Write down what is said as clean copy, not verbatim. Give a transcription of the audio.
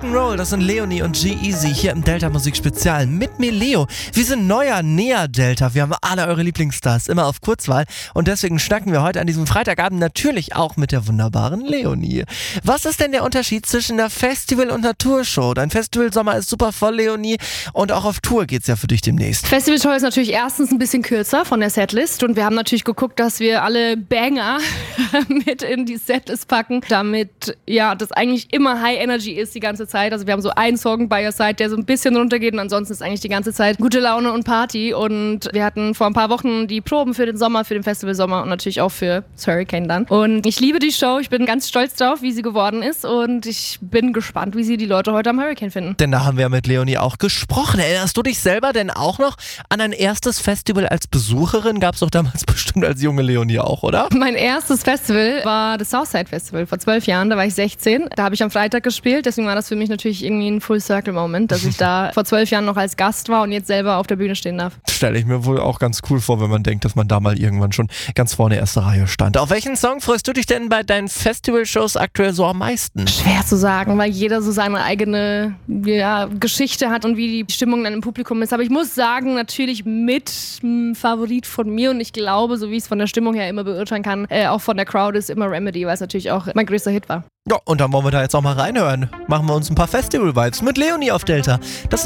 Rock'n'Roll, das sind Leonie und G-Eazy hier im Delta Musik Spezial mit mir, Leo. Wir sind neuer Nea Delta. Wir haben alle eure Lieblingsstars immer auf Kurzwahl und deswegen schnacken wir heute an diesem Freitagabend natürlich auch mit der wunderbaren Leonie. Was ist denn der Unterschied zwischen einer Festival- und einer Tourshow? Dein Festivalsommer ist super voll, Leonie, und auch auf Tour geht's ja für dich demnächst. Festivalshow ist natürlich erstens ein bisschen kürzer von der Setlist und wir haben natürlich geguckt, dass wir alle Banger mit in die Setlist packen, damit ja das eigentlich immer High Energy ist die ganze Zeit. Also wir haben so einen Song bei Your Side, der so ein bisschen runtergeht und ansonsten ist eigentlich die ganze Zeit gute Laune und Party. Und wir hatten vor ein paar Wochen die Proben für den Sommer, für den Festivalsommer und natürlich auch für das Hurricane dann. Und ich liebe die Show, ich bin ganz stolz drauf, wie sie geworden ist und ich bin gespannt, wie sie die Leute heute am Hurricane finden. Denn da haben wir ja mit Leonie auch gesprochen. Erinnerst du dich selber denn auch noch an ein erstes Festival als Besucherin? Gab's doch damals bestimmt als junge Leonie auch, oder? Mein erstes Festival war das Southside Festival vor 12 Jahren, da war ich 16. Da habe ich am Freitag gespielt, deswegen war das für mich natürlich irgendwie ein Full-Circle-Moment, dass ich da vor 12 Jahren noch als Gast war und jetzt selber auf der Bühne stehen darf. Stelle ich mir wohl auch ganz cool vor, wenn man denkt, dass man da mal irgendwann schon ganz vorne erste Reihe stand. Auf welchen Song freust du dich denn bei deinen Festival-Shows aktuell so am meisten? Schwer zu sagen, weil jeder so seine eigene Geschichte hat und wie die Stimmung dann im Publikum ist. Aber ich muss sagen, natürlich mit Favorit von mir und ich glaube, so wie ich es von der Stimmung her immer beurteilen kann, auch von der Crowd ist immer Remedy, weil es natürlich auch mein größter Hit war. Ja, und dann wollen wir da jetzt auch mal reinhören. Machen wir uns ein paar Festival-Vibes mit Leonie auf Delta. Das